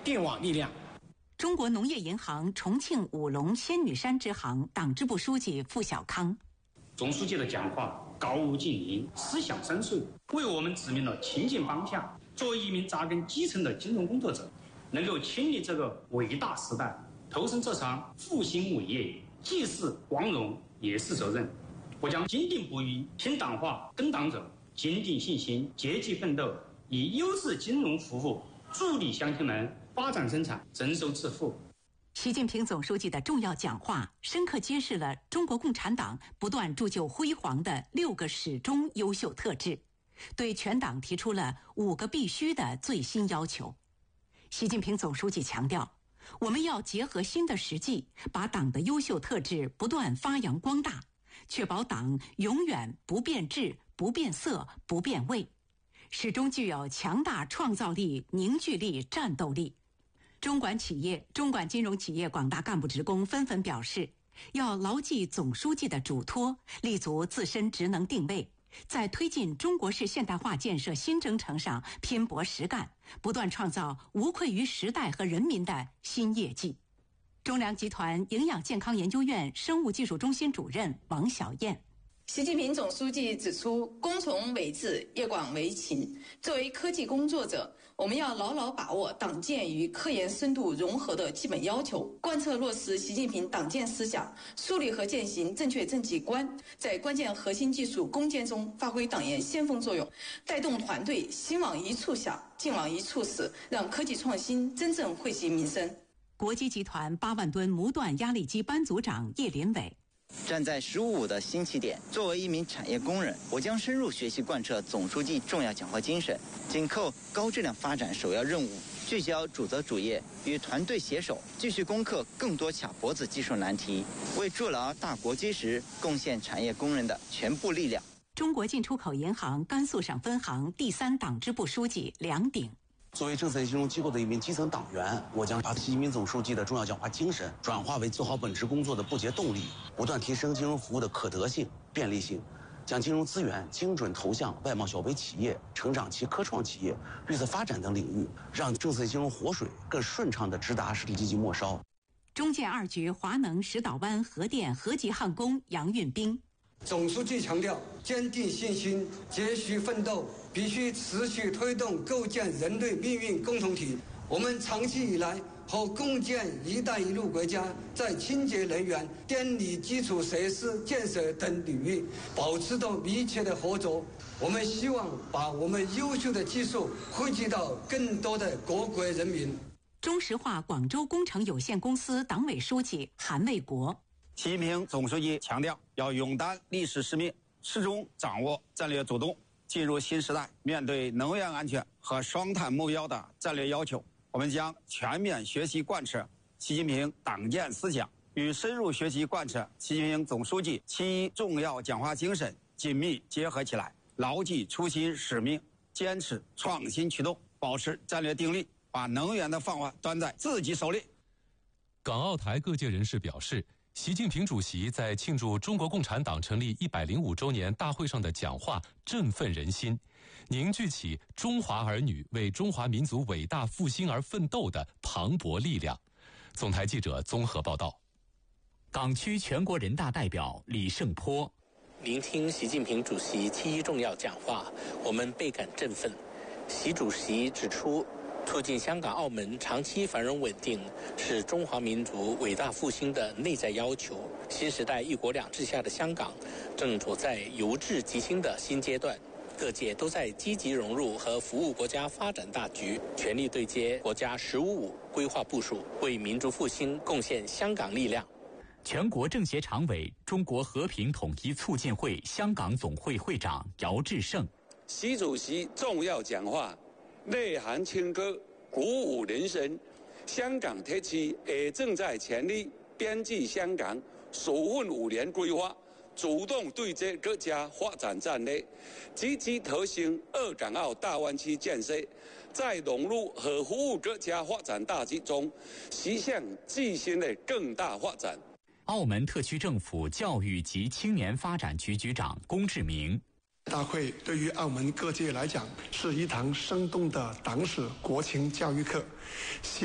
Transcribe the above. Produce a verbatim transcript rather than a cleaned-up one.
电网力量。 中国农业银行重庆武隆仙女山支行党支部书记付小康， 总书记的讲话高屋建瓴，思想深邃，为我们指明了前进方向。作为一名扎根基层的金融工作者，能够亲历这个伟大时代，投身这场复兴伟业，既是光荣也是责任。我将坚定不移听党话跟党走，坚定信心，积极奋斗，以优质金融服务助力乡亲们发展生产，增收致富。 习近平总书记的重要讲话深刻揭示了中国共产党不断铸就辉煌的六个始终优秀特质，对全党提出了五个必须的最新要求。习近平总书记强调，我们要结合新的实际，把党的优秀特质不断发扬光大，确保党永远不变质、不变色、不变味，始终具有强大创造力、凝聚力、战斗力。中管企业、中管金融企业广大干部职工纷纷表示，要牢记总书记的嘱托，立足自身职能定位，在推进中国式现代化建设新征程上拼搏实干，不断创造无愧于时代和人民的新业绩。中粮集团营养健康研究院生物技术中心主任王小燕。 习近平总书记指出，工从为治，业广为勤。作为科技工作者，我们要牢牢把握党建与科研深度融合的基本要求，贯彻落实习近平党建思想，树立和践行正确政绩观，在关键核心技术攻坚中发挥党研先锋作用，带动团队心往一处想，劲往一处使，让科技创新真正惠及民生。 国基集团八万吨模段压力机班组长叶林伟。 站在十五五的新起点，作为一名产业工人，我将深入学习贯彻总书记重要讲话精神，紧扣高质量发展首要任务，聚焦主责主业，与团队携手，继续攻克更多卡脖子技术难题，为筑牢大国基石贡献产业工人的全部力量。 中国进出口银行甘肃省分行第三党支部书记梁鼎。 作为政策金融机构的一名基层党员，我将把习近平总书记的重要讲话精神转化为做好本职工作的不竭动力，不断提升金融服务的可得性、便利性，将金融资源精准投向外贸小微企业、成长期科创企业、绿色发展等领域，让政策金融活水更顺畅地直达实体经济末梢。 中建二局华能石岛湾核电核级焊工杨运兵。 总书记强调，坚定信心，继续奋斗，必须持续推动构建人类命运共同体。我们长期以来和共建“一带一路”国家在清洁能源、电力基础设施建设等领域保持着密切的合作。我们希望把我们优秀的技术惠及到更多的各国人民。 中石化广州工程有限公司党委书记韩卫国。 习近平总书记强调，要勇担历史使命，始终掌握战略主动。进入新时代，面对能源安全和双碳目标的战略要求，我们将全面学习贯彻习近平党建思想，与深入学习贯彻习近平总书记七重要讲话精神紧密结合起来，牢记初心使命，坚持创新驱动，保持战略定力，把能源的饭碗端在自己手里。 港澳台各界人士表示，习近平主席在庆祝中国共产党成立一百零五周年大会上的讲话振奋人心，凝聚起中华儿女为中华民族伟大复兴而奋斗的磅礴力量。总台记者综合报道。 港区全国人大代表李胜波， 聆听习近平主席七一重要讲话，我们倍感振奋。习主席指出，促进香港、澳门长期繁荣稳定是中华民族伟大复兴的内在要求。新时代一国两制下的香港正处在由治及兴的新阶段，各界都在积极融入和服务国家发展大局，全力对接国家“十五五”规划部署，为民族复兴贡献香港力量。 全国政协常委、中国和平统一促进会香港总会会长姚志胜， 习主席重要讲话内涵清歌，鼓舞人心。香港特区也正在全力编制香港首份五年规划，主动对接各家发展战略，积极推行粤港澳大湾区建设，在融入和服务各家发展大局中，实现自身的更大发展。 澳门特区政府教育及青年发展局局长龚志明， 大会对于澳门各界来讲是一堂生动的党史国情教育课。